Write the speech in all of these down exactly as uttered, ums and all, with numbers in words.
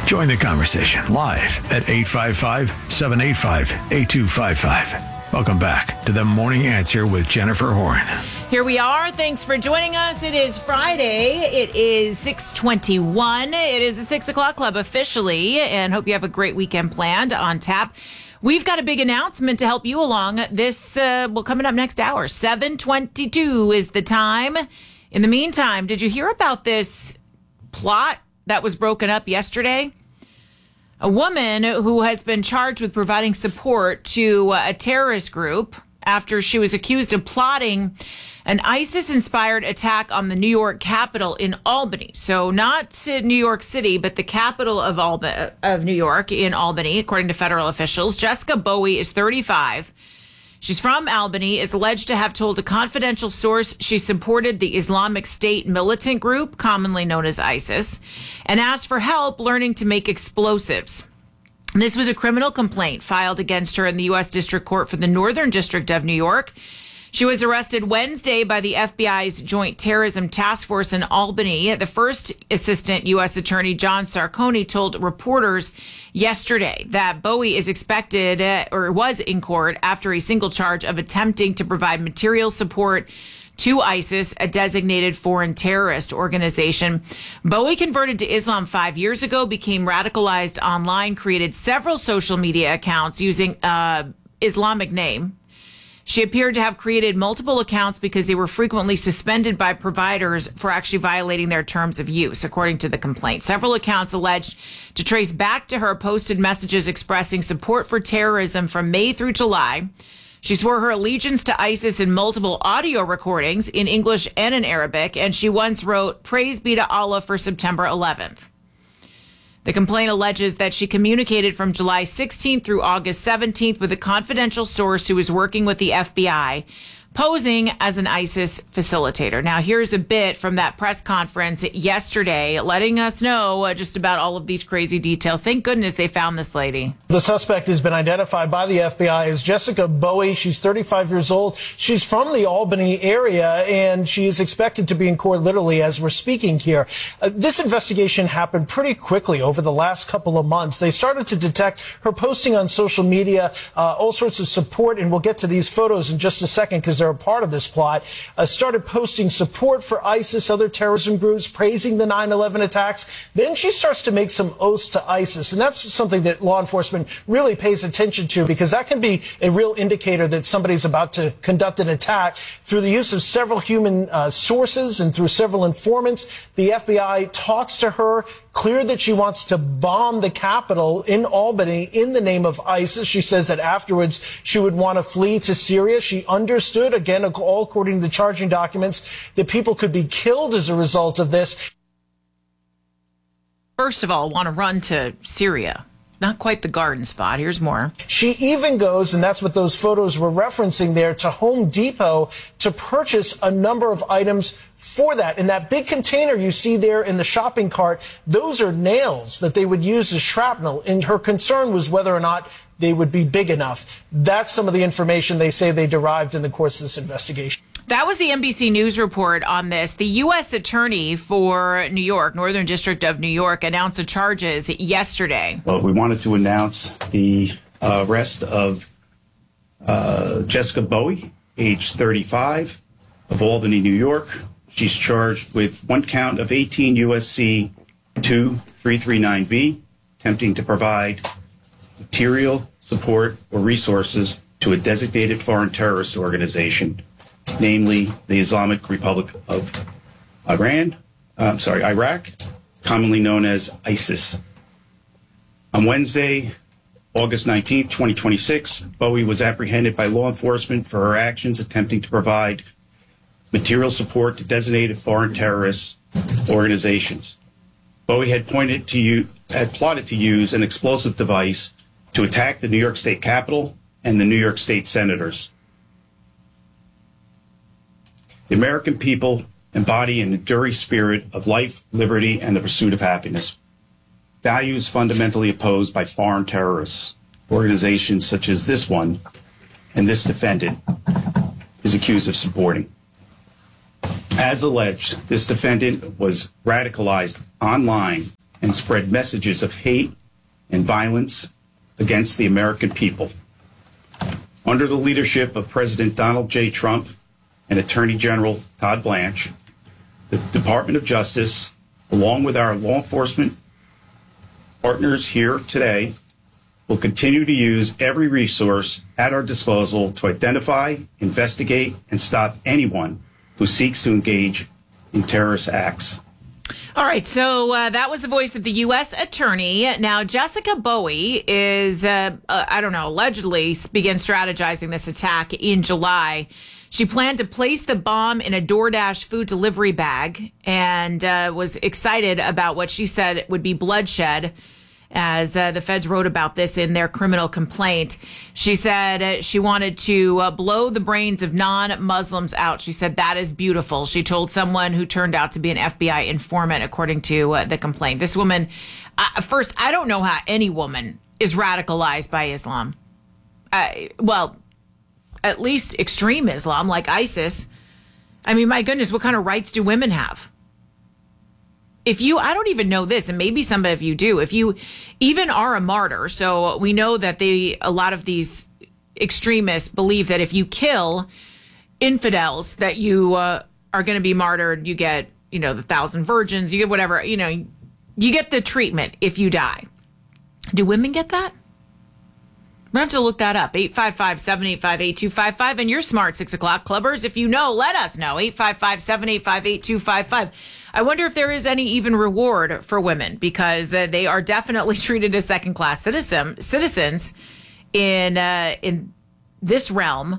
Join the conversation live at eight five five, seven eight five, eight two five five. Welcome back to The Morning Answer with Jennifer Horn. Here we are. Thanks for joining us. It is Friday. It is six twenty-one. It is the six o'clock club officially, and hope you have a great weekend planned on tap. We've got a big announcement to help you along. This, uh, well, coming up next hour. seven twenty-two is the time. In the meantime, did you hear about this plot that was broken up yesterday? A woman who has been charged with providing support to a terrorist group after she was accused of plotting an ISIS-inspired attack on the New York Capitol in Albany. So not New York City, but the capital of Alba- of New York in Albany, according to federal officials. Jessica Bowie is thirty-five. She's from Albany, is alleged to have told a confidential source she supported the Islamic State militant group, commonly known as ISIS, and asked for help learning to make explosives. This was a criminal complaint filed against her in the U S District Court for the Northern District of New York. She was arrested Wednesday by the F B I's Joint Terrorism Task Force in Albany. The first Assistant U S Attorney John Sarcone told reporters yesterday that Bowie is expected uh, or was in court after a single charge of attempting to provide material support to ISIS, a designated foreign terrorist organization. Bowie converted to Islam five years ago, became radicalized online, created several social media accounts using an Islamic name. She appeared to have created multiple accounts because they were frequently suspended by providers for actually violating their terms of use, according to the complaint. Several accounts alleged to trace back to her posted messages expressing support for terrorism from May through July. She swore her allegiance to ISIS in multiple audio recordings in English and in Arabic, and she once wrote, "Praise be to Allah" for September eleventh. The complaint alleges that she communicated from July sixteenth through August seventeenth with a confidential source who was working with the F B I, posing as an ISIS facilitator. Now, here's a bit from that press conference yesterday, letting us know uh, just about all of these crazy details. Thank goodness they found this lady. The suspect has been identified by the F B I as Jessica Bowie. She's thirty-five years old. She's from the Albany area, and she is expected to be in court literally as we're speaking here. Uh, this investigation happened pretty quickly over the last couple of months. They started to detect her posting on social media, uh, all sorts of support, and we'll get to these photos in just a second because they're a part of this plot, uh, started posting support for ISIS, other terrorism groups, praising the nine eleven attacks. Then she starts to make some oaths to ISIS, and that's something that law enforcement really pays attention to because that can be a real indicator that somebody's about to conduct an attack. Through the use of several human uh, sources and through several informants, the F B I talks to her, clear that she wants to bomb the Capitol in Albany in the name of ISIS. She says that afterwards she would want to flee to Syria. She understood, again, all according to the charging documents, that people could be killed as a result of this. First of all, want to run to Syria. Not quite the garden spot. Here's more. She even goes, and that's what those photos were referencing there, to Home Depot to purchase a number of items for that. In that big container you see there in the shopping cart, those are nails that they would use as shrapnel. And her concern was whether or not they would be big enough. That's some of the information they say they derived in the course of this investigation. That was the N B C News report on this. The U S attorney for New York, Northern District of New York, announced the charges yesterday. Well, we wanted to announce the uh, arrest of uh, Jessica Bowie, age thirty-five, of Albany, New York. She's charged with one count of eighteen U S C two three three nine B, attempting to provide material support or resources to a designated foreign terrorist organization, namely the Islamic Republic of Iran, uh, I'm sorry, Iraq, commonly known as ISIS. On Wednesday, August nineteenth, twenty twenty-six, Bowie was apprehended by law enforcement for her actions attempting to provide material support to designated foreign terrorist organizations. Bowie had pointed to you, had plotted to use an explosive device to attack the New York State Capitol and the New York State senators. The American people embody an enduring spirit of life, liberty, and the pursuit of happiness. Values fundamentally opposed by foreign terrorists, organizations such as this one and this defendant is accused of supporting. As alleged, this defendant was radicalized online and spread messages of hate and violence against the American people. Under the leadership of President Donald J. Trump and Attorney General Todd Blanche, the Department of Justice, along with our law enforcement partners here today, will continue to use every resource at our disposal to identify, investigate, and stop anyone who seeks to engage in terrorist acts. All right, so uh, that was the voice of the U S attorney. Now, Jessica Bowie is, uh, uh, I don't know, allegedly began strategizing this attack in July. She planned to place the bomb in a DoorDash food delivery bag and uh, was excited about what she said would be bloodshed, as uh, the feds wrote about this in their criminal complaint. She said uh, she wanted to uh, blow the brains of non-Muslims out. She said, that is beautiful. She told someone who turned out to be an F B I informant, according to uh, the complaint. This woman, uh, first, I don't know how any woman is radicalized by Islam. Uh, well, at least extreme Islam, like ISIS. I mean, my goodness, what kind of rights do women have? If you, I don't even know this, and maybe some of you do, if you even are a martyr, so we know that they, a lot of these extremists believe that if you kill infidels, that you uh, are going to be martyred, you get, you know, the thousand virgins, you get whatever, you know, you get the treatment if you die. Do women get that? We're going to have to look that up. eight five five, seven eight five, eight two five five. And you're smart, six o'clock clubbers. If you know, let us know. eight five five, seven eight five, eight two five five. I wonder if there is any even reward for women, because uh, they are definitely treated as second-class citizen, citizens in uh, in this realm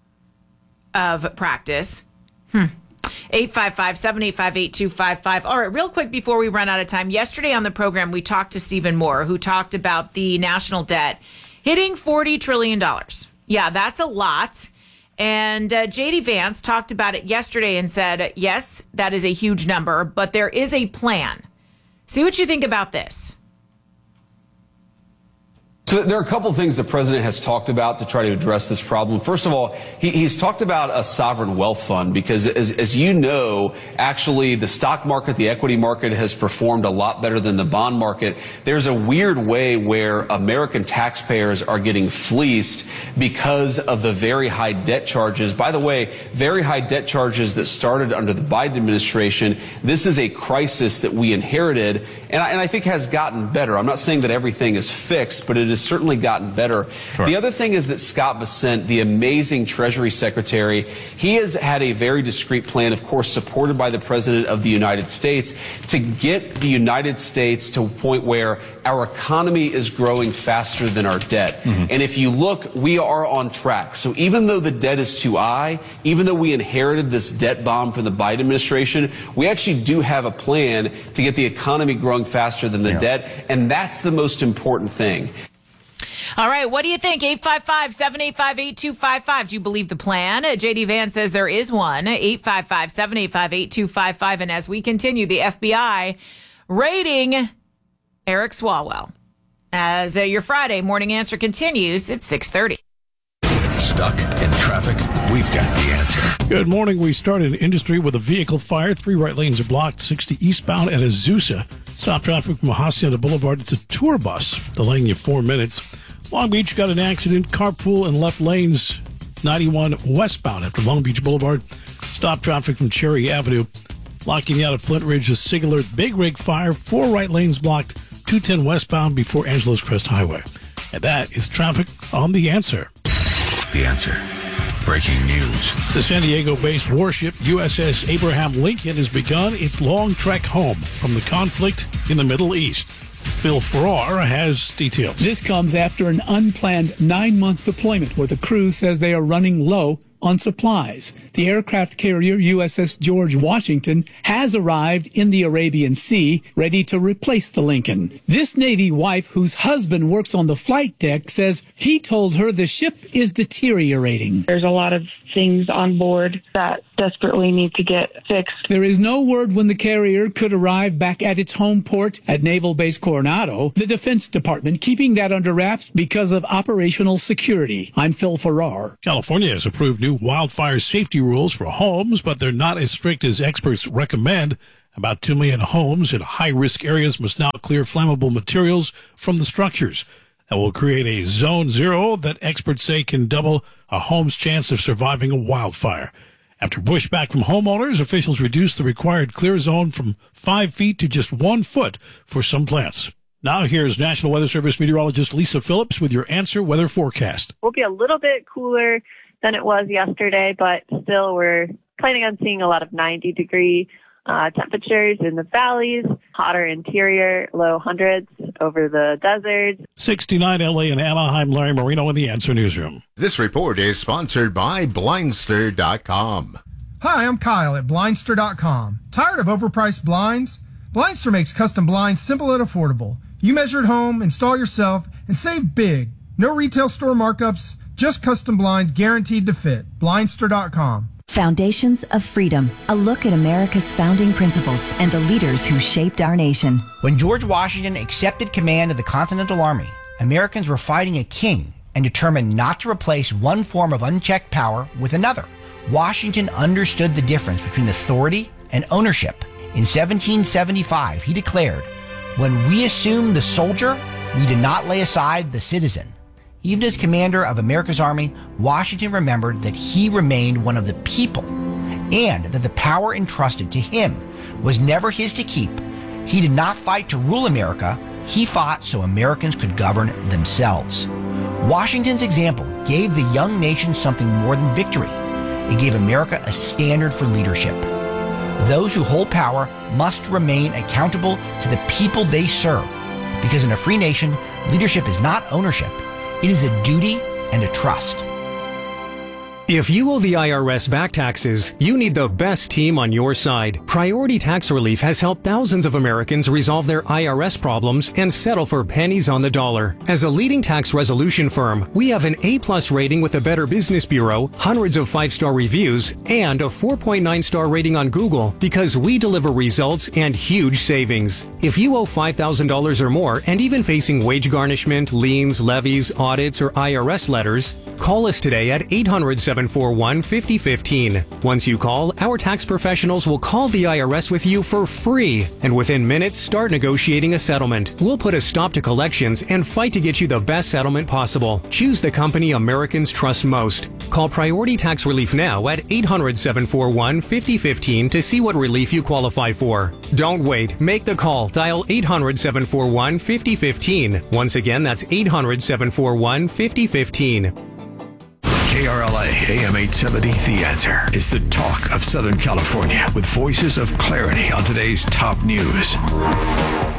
of practice. Hmm. eight five five, seven eight five, eight two five five. All right, real quick before we run out of time. Yesterday on the program, we talked to Stephen Moore, who talked about the national debt hitting forty trillion dollars. Yeah, that's a lot. And uh, J D Vance talked about it yesterday and said, yes, that is a huge number, but there is a plan. See what you think about this. So there are a couple of things the president has talked about to try to address this problem. First of all, he, he's talked about a sovereign wealth fund because, as, as you know, actually the stock market, the equity market has performed a lot better than the bond market. There's a weird way where American taxpayers are getting fleeced because of the very high debt charges. By the way, very high debt charges that started under the Biden administration. This is a crisis that we inherited, and I, and I think has gotten better. I'm not saying that everything is fixed, but it is certainly gotten better. Sure. The other thing is that Scott Bessent, the amazing Treasury Secretary, he has had a very discreet plan, of course, supported by the President of the United States, to get the United States to a point where our economy is growing faster than our debt. Mm-hmm. And if you look, we are on track. So even though the debt is too high, even though we inherited this debt bomb from the Biden administration, we actually do have a plan to get the economy growing faster than the yeah. debt. And that's the most important thing. All right, what do you think? eight five five, seven eight five, eight two five five. Do you believe the plan? J D Vance says there is one. eight five five, seven eight five, eight two five five. And as we continue, the F B I raiding Eric Swalwell. As uh, your Friday morning answer continues at six thirty. Stuck in traffic? We've got the answer. Good morning. We start in industry with a vehicle fire. Three right lanes are blocked. sixty eastbound at Azusa. Stop traffic from Hacienda Boulevard. It's a tour bus delaying you four minutes. Long Beach got an accident. Carpool in left lanes. ninety-one westbound after Long Beach Boulevard. Stop traffic from Cherry Avenue. Locking you out at Flint Ridge, a singular big rig fire. Four right lanes blocked. two ten westbound before Angelo's Crest Highway. And that is traffic on The Answer. The Answer. Breaking news. The San Diego-based warship U S S Abraham Lincoln has begun its long trek home from the conflict in the Middle East. Phil Farrar has details. This comes after an unplanned nine-month deployment where the crew says they are running low on supplies. The aircraft carrier U S S George Washington has arrived in the Arabian Sea, ready to replace the Lincoln. This Navy wife, whose husband works on the flight deck, says he told her the ship is deteriorating. There's a lot of things on board that desperately need to get fixed. There is no word when the carrier could arrive back at its home port at Naval Base Coronado. The Defense Department keeping that under wraps because of operational security. I'm Phil Farrar. California has approved new wildfire safety rules for homes, but they're not as strict as experts recommend. About two million homes in high-risk areas must now clear flammable materials from the structures. That will create a zone zero that experts say can double a home's chance of surviving a wildfire. After pushback from homeowners, officials reduced the required clear zone from five feet to just one foot for some plants. Now here's National Weather Service meteorologist Lisa Phillips with your Answer Weather forecast. We'll be a little bit cooler than it was yesterday, but still we're planning on seeing a lot of ninety degree uh, temperatures in the valleys, hotter interior, low hundreds over the deserts. sixty-nine L A and Anaheim. Larry Marino in the Answer Newsroom. This report is sponsored by Blindster dot com. Hi, I'm Kyle at Blindster dot com. Tired of overpriced blinds? Blindster makes custom blinds simple and affordable. You measure at home, install yourself, and save big. No retail store markups, just custom blinds guaranteed to fit. Blindster dot com. Foundations of Freedom, a look at America's founding principles and the leaders who shaped our nation. When George Washington accepted command of the Continental Army, Americans were fighting a king and determined not to replace one form of unchecked power with another. Washington understood the difference between authority and ownership. In seventeen seventy-five, he declared, "When we assumed the soldier, we did not lay aside the citizen." Even as commander of America's Army, Washington remembered that he remained one of the people and that the power entrusted to him was never his to keep. He did not fight to rule America. He fought so Americans could govern themselves. Washington's example gave the young nation something more than victory. It gave America a standard for leadership. Those who hold power must remain accountable to the people they serve, because in a free nation, leadership is not ownership. It is a duty and a trust. If you owe the I R S back taxes, you need the best team on your side. Priority Tax Relief has helped thousands of Americans resolve their I R S problems and settle for pennies on the dollar. As a leading tax resolution firm, we have an A-plus rating with the Better Business Bureau, hundreds of five-star reviews, and a four point nine star rating on Google because we deliver results and huge savings. If you owe five thousand dollars or more and even facing wage garnishment, liens, levies, audits, or I R S letters, call us today at eight hundred, seven four one, five oh one five. Once you call, our tax professionals will call the I R S with you for free, and within minutes start negotiating a settlement. We'll put a stop to collections and fight to get you the best settlement possible. Choose the company Americans trust most. Call Priority Tax Relief now at eight hundred, seven four one, five oh one five to see what relief you qualify for. Don't wait. Make the call. Dial eight hundred, seven four one, five oh one five. Once again, that's eight hundred, seven four one, five oh one five. K R L A A M eight seventy, The Answer is the talk of Southern California with voices of clarity on today's top news.